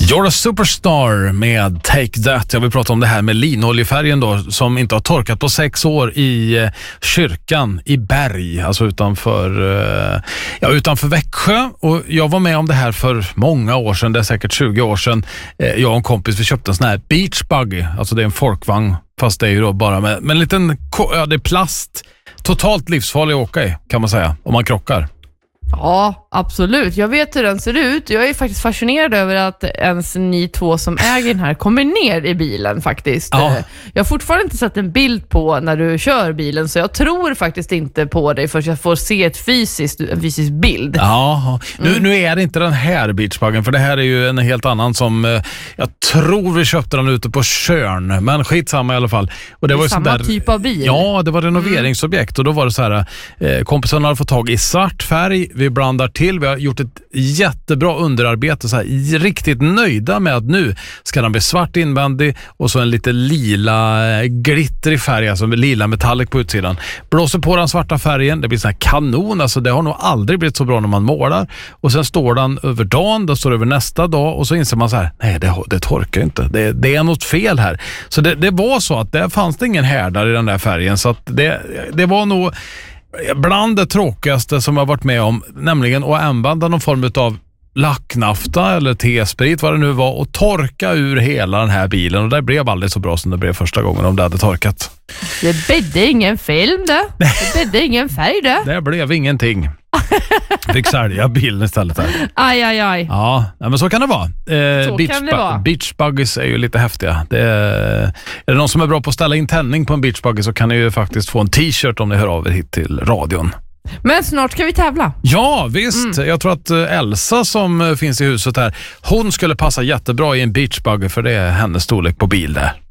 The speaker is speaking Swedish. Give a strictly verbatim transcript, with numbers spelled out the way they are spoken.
You're a superstar med Take That. Jag vill prata om det här med linoljefärgen då, som inte har torkat på sex år i eh, kyrkan i Berg, alltså utanför, eh, ja, utanför Växjö. Och jag var med om det här för många år sedan, det är säkert tjugo år sedan. Eh, jag och en kompis, vi köpte en sån här beach buggy, alltså det är en folkvagn, fast det är ju då bara med, med en liten, ja, det är plast. Totalt livsfarlig att åka i, kan man säga, om man krockar. Ja, absolut. Jag vet hur den ser ut. Jag är faktiskt fascinerad över att ens ni två som äger den här kommer ner i bilen faktiskt. Ja. Jag har fortfarande inte sett en bild på när du kör bilen, så jag tror faktiskt inte på dig förrän jag får se ett fysiskt, en fysisk bild. Ja, nu, Mm. nu är det inte den här beachbuggen, för det här är ju en helt annan som, eh, jag tror vi köpte den ute på Tjörn, men skitsamma i alla fall. Och det, Det var är ju samma sån där, typ av bil. Ja, det var renoveringsobjekt och då var det så här, eh, kompisen hade fått tag i svart färg, vi blandar till, vi har gjort ett jättebra underarbete, så här, riktigt nöjda med att nu ska den bli svart invändig och så en lite lila eh, glittrig färg, alltså med lila metallic på utsidan. Blåser på den svarta färgen, det blir sån här kanon, alltså det har nog aldrig blivit så bra när man målar. Och sen står den över dagen, då står det över nästa dag och så inser man så här, nej det, det torkar inte, det, det är något fel här. Så det, det var så att det fanns det ingen härdare i den där färgen, så att det, det var nog bland det tråkigaste som jag varit med om, nämligen att använda någon form av lacknafta eller T-sprit, vad det nu var, och torka ur hela den här bilen, och det blev aldrig så bra som det blev första gången om det hade torkat. Det bedde ingen film det. Det bedde ingen färg det. Det blev ingenting. Fick sälja bilen istället här. Aj, aj, aj. Ja, men så kan det vara. Eh, Så beach, kan det vara. Beachbuggies är ju lite häftiga. Det är, är det någon som är bra på att ställa in tändning på en beachbuggy, så kan ni ju faktiskt få en t-shirt om ni hör av er hit till radion. Men snart ska vi tävla. Ja, visst. Mm. Jag tror att Elsa som finns i huset här, hon skulle passa jättebra i en beachbuggy, för det är hennes storlek på bil där.